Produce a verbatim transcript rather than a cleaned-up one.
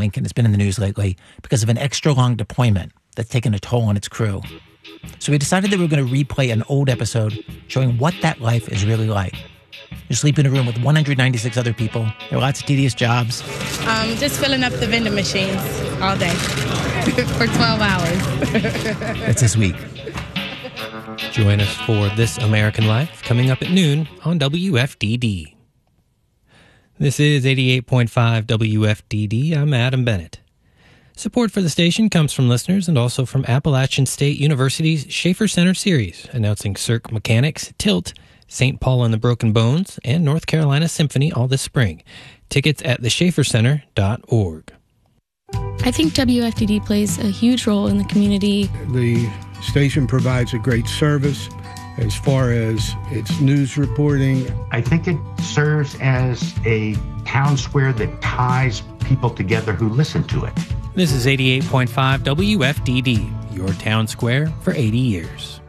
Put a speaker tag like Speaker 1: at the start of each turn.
Speaker 1: Lincoln has been in the news lately because of an extra-long deployment that's taken a toll on its crew. So we decided that we were going to replay an old episode showing what that life is really like. You sleep in a room with one hundred ninety-six other people. There are lots of tedious jobs.
Speaker 2: Um, just filling up the vending machines all day for twelve hours.
Speaker 1: That's this week.
Speaker 3: Join us for This American Life coming up at noon on W F D D. This is eighty-eight point five W F D D. I'm Adam Bennett. Support for the station comes from listeners and also from Appalachian State University's Schaefer Center series, announcing Cirque Mechanics, Tilt, Saint Paul and the Broken Bones, and North Carolina Symphony all this spring. Tickets at the schaefer center dot org.
Speaker 4: I think W F D D plays a huge role in the community.
Speaker 5: The station provides a great service as far as its news reporting.
Speaker 6: I think it serves as a town square that ties people together who listen to it.
Speaker 3: This is eighty-eight point five W F D D, your town square for eighty years.